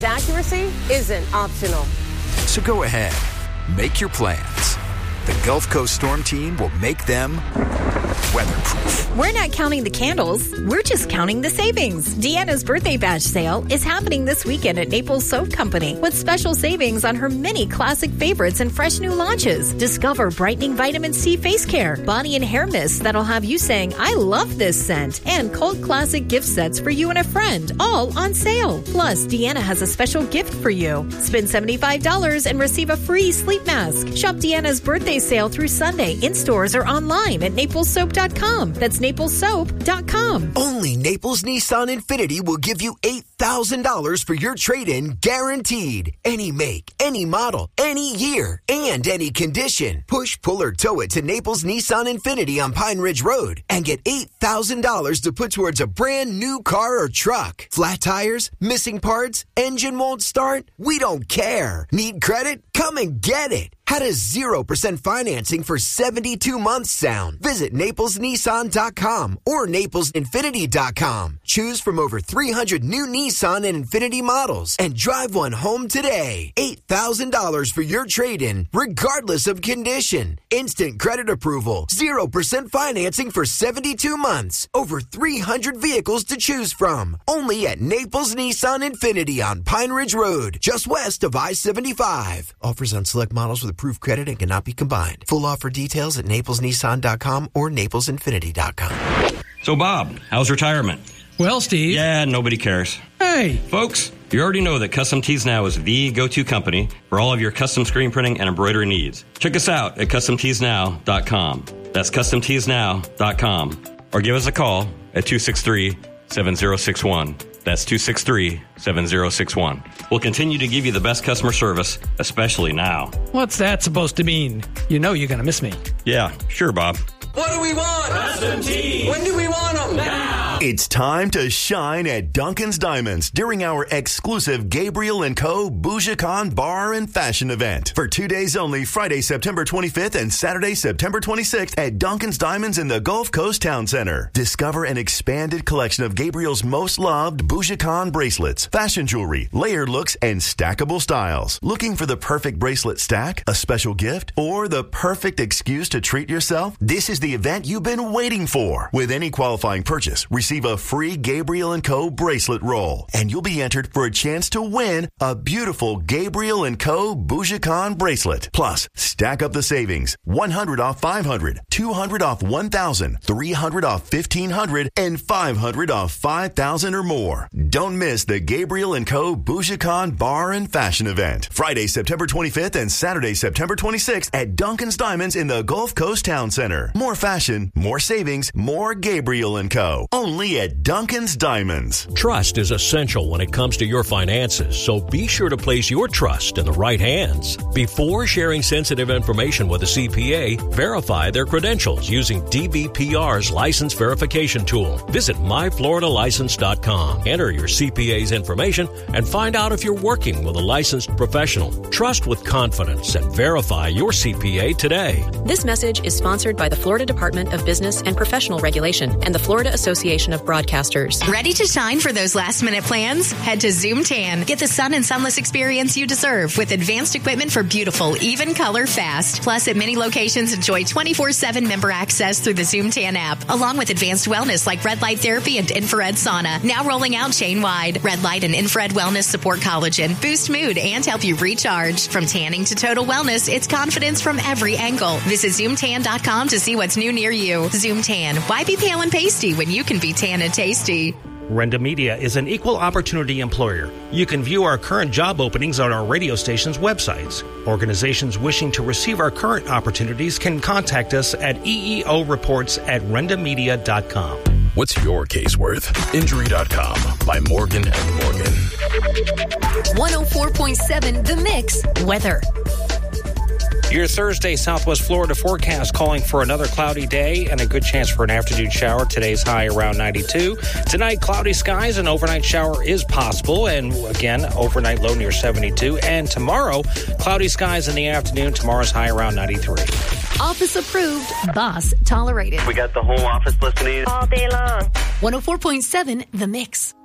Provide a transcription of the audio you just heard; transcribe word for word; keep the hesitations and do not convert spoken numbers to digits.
Accuracy isn't optional. So go ahead. Make your plans. The Gulf Coast Storm Team will make them weatherproof. We're not counting the candles. We're just counting the savings. Deanna's birthday bash sale is happening this weekend at Naples Soap Company with special savings on her many classic favorites and fresh new launches. Discover brightening vitamin C face care, body and hair mists that'll have you saying, I love this scent, and cult classic gift sets for you and a friend, all on sale. Plus, Deanna has a special gift for you. Spend seventy-five dollars and receive a free sleep mask. Shop Deanna's birthday sale through Sunday in stores or online at naples soap dot com. That's naples soap dot com. Only Naples Nissan Infiniti will give you eight thousand dollars for your trade-in guaranteed. Any make, any model, any year, and any condition. Push, pull, or tow it to Naples Nissan Infiniti on Pine Ridge Road and get eight thousand dollars to put towards a brand new car or truck. Flat tires, missing parts, engine won't start? We don't care. Need credit? Come and get it. How does zero percent financing for seventy-two months sound? Visit naples nissan dot com or naples infinity dot com. Choose from over three hundred new Nissan and Infiniti models and drive one home today. eight thousand dollars for your trade-in, regardless of condition. Instant credit approval. zero percent financing for seventy-two months. Over three hundred vehicles to choose from. Only at Naples Nissan Infiniti on Pine Ridge Road, just west of I seventy-five. Offers on select models with approved credit and cannot be combined. Full offer details at naples nissan dot com or naples infinity dot com. So, Bob, how's retirement? Well, Steve. Yeah, nobody cares. Hey. Folks, you already know that Custom Tees Now is the go-to company for all of your custom screen printing and embroidery needs. Check us out at custom tees now dot com. That's custom tees now dot com. Or give us a call at two six three, seven zero six one. That's two six three, seven zero six one. We'll continue to give you the best customer service, especially now. What's that supposed to mean? You know you're going to miss me. Yeah, sure, Bob. What do we want? Custom tees. When do we want them? Now. It's time to shine at Duncan's Diamonds during our exclusive Gabriel and Co. BougeCon Bar and Fashion event. For two days only, Friday, September twenty-fifth and Saturday, September twenty-sixth at Duncan's Diamonds in the Gulf Coast Town Center. Discover an expanded collection of Gabriel's most loved BougeCon bracelets, fashion jewelry, layered looks, and stackable styles. Looking for the perfect bracelet stack, a special gift, or the perfect excuse to treat yourself? This is the event you've been waiting for. With any qualifying purchase, receive a free Gabriel and Co. bracelet roll, and you'll be entered for a chance to win a beautiful Gabriel and Co. BougeCon bracelet. Plus, stack up the savings. one hundred off five hundred, two hundred off one thousand, three hundred off fifteen hundred, and five hundred off five thousand or more. Don't miss the Gabriel and Co. BougeCon Bar and Fashion event. Friday, September twenty-fifth and Saturday, September twenty-sixth at Duncan's Diamonds in the Gulf Coast Town Center. More fashion, more savings, more Gabriel and Co. Only at Duncan's Diamonds. Trust is essential when it comes to your finances, so be sure to place your trust in the right hands. Before sharing sensitive information with a C P A, verify their credentials using D B P R's license verification tool. Visit my florida license dot com. Enter your C P A's information and find out if you're working with a licensed professional. Trust with confidence and verify your C P A today. This message is sponsored by the Florida Department of Business and Professional Regulation and the Florida Association of Broadcasters. Ready to shine for those last-minute plans? Head to Zoom Tan. Get the sun and sunless experience you deserve with advanced equipment for beautiful, even color fast. Plus, at many locations, enjoy twenty-four seven member access through the Zoom Tan app, along with advanced wellness like red light therapy and infrared sauna. Now rolling out chain-wide. Red light and infrared wellness support collagen, boost mood, and help you recharge. From tanning to total wellness, it's confidence from every angle. Visit zoom tan dot com to see what's new near you. Zoom Tan. Why be pale and pasty when you can be tan and tasty? Renda Media is an equal opportunity employer. You can view our current job openings on our radio station's websites. Organizations wishing to receive our current opportunities can contact us at E E O reports at renda media dot com. What's your case worth? Injury dot com by Morgan and Morgan. one oh four point seven The Mix weather. Your Thursday Southwest Florida forecast calling for another cloudy day and a good chance for an afternoon shower. Today's high around ninety-two. Tonight, cloudy skies. An overnight shower is possible. And again, overnight low near seventy-two. And tomorrow, cloudy skies in the afternoon. Tomorrow's high around ninety-three. Office approved, boss tolerated. We got the whole office listening all day long. one oh four point seven The Mix.